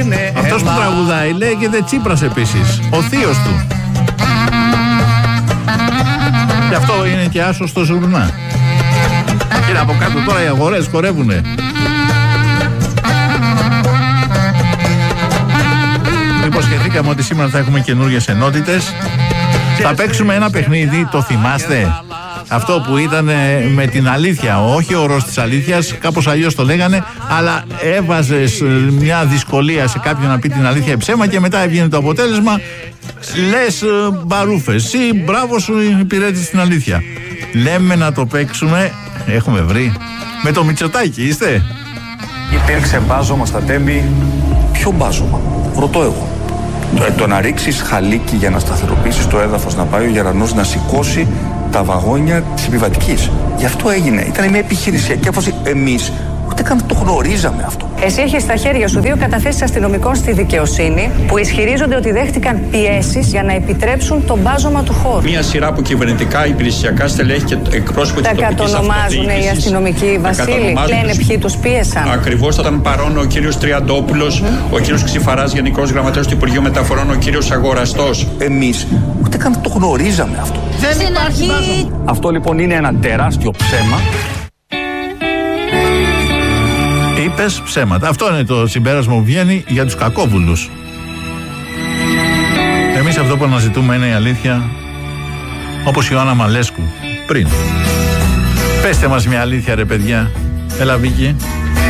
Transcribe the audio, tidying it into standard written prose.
είναι. Αυτός που τραγουδάει λέγεται Τσίπρας επίσης, ο θείος του. Και αυτό είναι και άσο στο ζουρνά. Και από κάτω τώρα οι αγορές χορεύουνε. Υποσχεθήκαμε ότι σήμερα θα έχουμε καινούργιες ενότητες. Θα παίξουμε ένα παιχνίδι, το θυμάστε? Αυτό που ήταν με την αλήθεια, όχι ο όρος της αλήθειας, κάπως αλλιώς το λέγανε, αλλά έβαζες μια δυσκολία σε κάποιον να πει την αλήθεια ψέμα και μετά έβγαινε το αποτέλεσμα, λες μπαρούφες ή μπράβο σου υπηρέτης την αλήθεια. Λέμε να το παίξουμε, έχουμε βρει, με το Μητσοτάκη, είστε? Υπήρξε μπάζωμα στα Τέμπη. Ποιο μπάζωμα? Ρωτώ εγώ. Το να ρίξεις χαλίκι για να σταθεροποιήσεις το έδαφος, να πάει ο Γερανός να σηκώσει τα βαγόνια της επιβατικής. Γι' αυτό έγινε. Ήταν μια επιχειρησιακή απόφαση. Εμείς ούτε καν το γνωρίζαμε αυτό. Εσύ έχεις στα χέρια σου 2 καταθέσεις αστυνομικών στη δικαιοσύνη που ισχυρίζονται ότι δέχτηκαν πιέσεις για να επιτρέψουν τον μπάζωμα του χώρου. Μια σειρά από κυβερνητικά υπηρεσιακά στελέχη και εκπρόσωποι της τοπικής αυτοδιοίκησης. Τα κατονομάζουν οι αστυνομικοί, Βασίλη. Λένε ποιοι τους πίεσαν. Ακριβώς, ήταν παρόν ο κύριος Τριαντόπουλος, ο κύριος Ξηφαράς, Γενικός Γραμματέας του Υπουργείου Μεταφορών, ο κύριος Αγοραστός. Εμείς ούτε καν το γνωρίζαμε αυτό. Δεν υπάρχει μπάζωμα. Αυτό λοιπόν είναι ένα τεράστιο ψέμα. Είπες ψέματα. Αυτό είναι το συμπέρασμα που βγαίνει για τους κακόβουλους. Εμείς αυτό που αναζητούμε είναι η αλήθεια, όπως η Ιωάννα Μαλέσκου πριν. Πέστε μας μια αλήθεια ρε παιδιά. Έλα Βίκη.